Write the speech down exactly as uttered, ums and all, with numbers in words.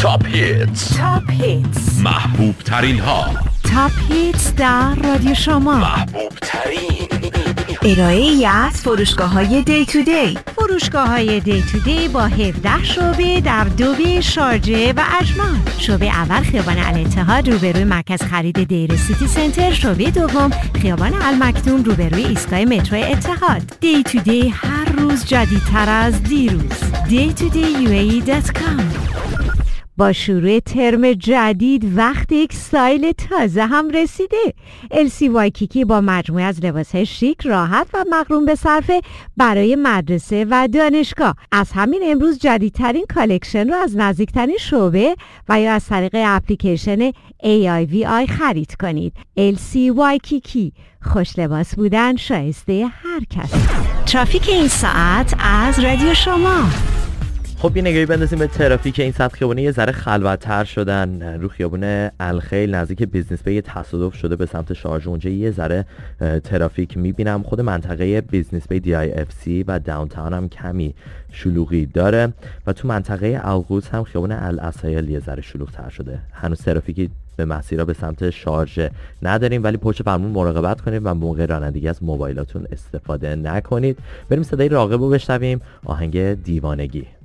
تاپ هیتس تاپ هیتس محبوب ترین ها تاپ هیتس در رادیو شما. محبوب ترین ارائه ای از فروشگاه های دی تو دی. فروشگاه های دی تو دی با هفده شعبه در دوبه، شارجه و اجمان. شعبه اول خیابان الاتحاد روبروی مرکز خرید دیر سیتی سنتر. شعبه دوم خیابان المکتوم روبروی ایستگاه مترو اتحاد. دی تو دی هر روز جدیدتر از دیروز. دی تو دی یو ای ای دات کام. با شروع ترم جدید وقت یک ستایل تازه هم رسیده. السی وایکیکی با مجموعه از لباس‌های شیک، راحت و مقرون به صرفه برای مدرسه و دانشگاه. از همین امروز جدیدترین کالکشن رو از نزدیکترین شعبه و یا از طریق اپلیکیشن ای آی وی آی خرید کنید. السی وایکیکی، خوش لباس بودن شایسته هر کس. ترافیک این ساعت از رادیو شما. خب یه نگاهی بندازیم به ترافیک این سطح خیابونه. یه ذره خلوت‌تر شدن رو خیابون الخیل نزدیک بیزنس بی. تصادف شده به سمت شارژ، اونجا یه ذره ترافیک میبینم. خود منطقه بیزنس بی، دی آی اف سی و داونتاون هم کمی شلوغی داره و تو منطقه القدس هم خیابون العسایل یه ذره شلوغ‌تر شده. هنوز ترافیکی به مسیرها به سمت شارژ نداریم، ولی پشت فرمون مراقبت کنید و موقع رانندگی از موبایلاتون استفاده نکنید. بریم صدای راغب رو بشنویم، آهنگ دیوانگی.